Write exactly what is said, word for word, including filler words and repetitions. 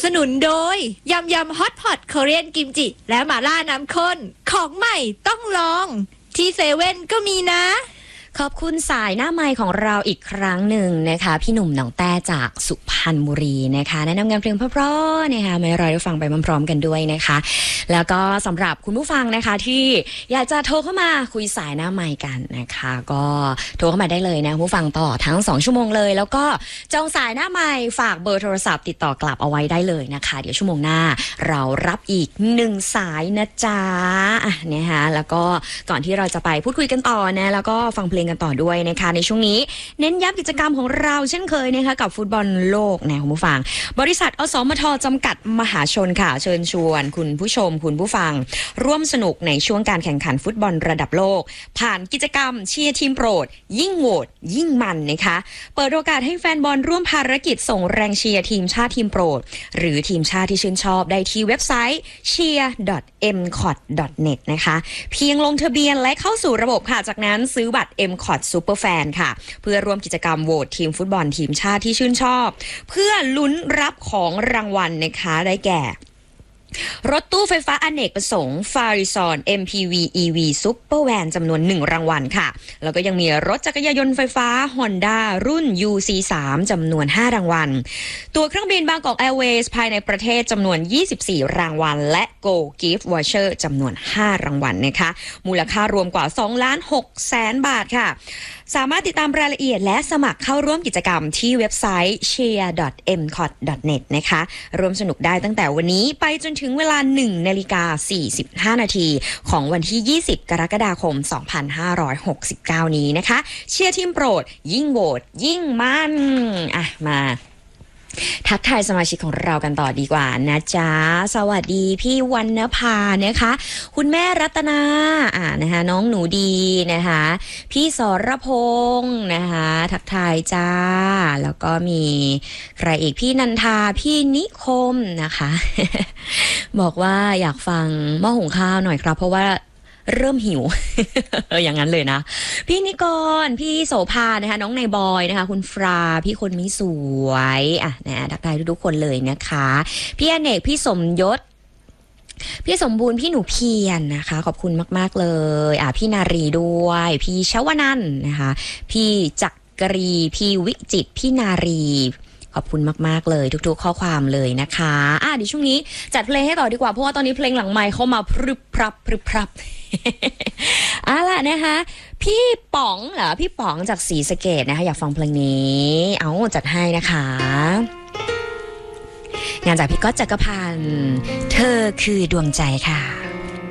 สนุนโดยยำยำฮอตพอตเกาหลีกิมจิและหม่าล่าน้ำข้นของใหม่ต้องลองที่เซเว่นก็มีนะขอบคุณสายหน้าไมค์ของเราอีกครั้งหนึ่งนะคะพี่หนุ่มหนองแต้จากสุพรรณบุรีนะคะแนะนำงานเพลงเพราะๆนะคะมาให้เราได้ฟังไปพร้อมๆกันด้วยนะคะแล้วก็สำหรับคุณผู้ฟังนะคะที่อยากจะโทรเข้ามาคุยสายหน้าไมค์กันนะคะก็โทรเข้ามาได้เลยนะผู้ฟังต่อทั้งสองชั่วโมงเลยแล้วก็จองสายหน้าไมค์ฝากเบอร์โทรศัพท์ติดต่อกลับเอาไว้ได้เลยนะคะเดี๋ยวชั่วโมงหน้าเรารับอีกหนึ่งสายนะจ๊ะนะคะแล้วก็ก่อนที่เราจะไปพูดคุยกันต่อนะแล้วก็ฟังเพลงกันต่อด้วยนะคะในช่วงนี้เน้นย้ำกิจกรรมของเราเช่นเคยนะคะกับฟุตบอลโลกนะคุณผู้ฟังบริษัทอสมทจำกัดมหาชนค่ะเชิญชวนคุณผู้ชมคุณผู้ฟังร่วมสนุกในช่วงการแข่งขันฟุตบอลระดับโลกผ่านกิจกรรมเชียร์ทีมโปรดยิ่งโหวตยิ่งมันนะคะเปิดโอกาสให้แฟนบอลร่วมภารกิจส่งแรงเชียร์ทีมชาติทีมโปรดหรือทีมชาติที่ชื่นชอบได้ที่เว็บไซต์ เชียร์ ดอท เอ็ม คอท ดอท เน็ต นะคะเพียงลงทะเบียนและเข้าสู่ระบบค่ะจากนั้นซื้อบัตร เอ็ม คอท Super Fan ค่ะเพื่อร่วมกิจกรรมโหวตทีมฟุตบอลทีมชาติที่ชื่นชอบเพื่อลุ้นรับของรางวัลนะคะได้แก่รถตู้ไฟฟ้าอเนกประสงค์ Farizon เอ็ม พี วี อี วี Super Van จำนวนหนึ่งรางวัลค่ะแล้วก็ยังมีรถจักรยานยนต์ไฟฟ้า Honda รุ่น ยู ซี สาม จำนวนห้ารางวัลตั๋วเครื่องบินบางกอกแอร์เวย์ภายในประเทศจำนวนยี่สิบสี่รางวัลและ Go Gift Voucher จำนวนห้ารางวัลนะคะมูลค่ารวมกว่าสองล้านหกแสนบาทค่ะสามารถติดตามรายละเอียดและสมัครเข้าร่วมกิจกรรมที่เว็บไซต์ เชียร์ ดอท เอ็ม คอท ดอท เน็ต นะคะร่วมสนุกได้ตั้งแต่วันนี้ไปจนถึงเวลา หนึ่งนาฬิกาสี่สิบห้านาทีของวันที่ยี่สิบกรกฎาคมสองพันห้าร้อยหกสิบเก้านี้นะคะเชียร์ทีมโปรดยิ่งโหวตยิ่งมันอ่ะมาทักทายสมาชิกของเรากันต่อดีกว่านะจ๊ะสวัสดีพี่วรรณภานะคะคุณแม่รัตนาอ่านะคะน้องหนูดีนะคะพี่สรพงษ์นะคะทักทายจ้าแล้วก็มีใครอีกพี่นันทาพี่นิคมนะคะ บอกว่าอยากฟังหม้อหุงข้าวหน่อยครับเพราะว่าเริ่มหิว เอออย่างนั้นเลยนะพี่นิกรพี่โสภานะคะน้องนายบอยนะคะคุณฟราพี่คนมิสวยอ่ะนะทักทายทุกๆคนเลยนะคะพี่อเนกพี่สมยศพี่สมบูรณ์พี่หนูเพียรนะคะขอบคุณมากๆเลยอ่ะพี่นารีด้วยพี่ชวนันท์นะคะพี่จักรีพี่วิจิตรพี่นารีขอบคุณมากๆเลยทุกๆข้อความเลยนะคะอ่ะเดี๋ยวช่วงนี้จัดเพลงให้ต่อดีกว่าเพราะว่าตอนนี้เพลงหลังไมค์เข้ามาพรึบพรับพรึบพรับอ่ะล่ะนะคะพี่ป๋องเหรอพี่ป๋องจากศรีสะเกษนะคะอยากฟังเพลงนี้เอาจัดให้นะคะงานจากพี่ก๊อตจักรพันธ์เธอคือดวงใจค่ะ